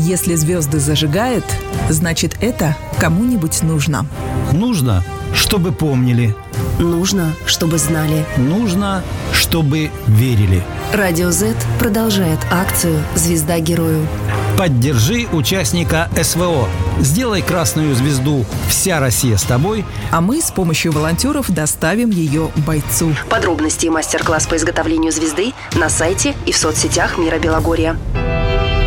Если звезды зажигают, значит это кому-нибудь нужно. Нужно, чтобы помнили. Нужно, чтобы знали. Нужно, чтобы верили. Радио Z продолжает акцию «Звезда герою». Поддержи участника СВО. Сделай красную звезду «Вся Россия с тобой». А мы с помощью волонтеров доставим ее бойцу. Подробности и мастер-класс по изготовлению звезды на сайте и в соцсетях Мира Белогорья.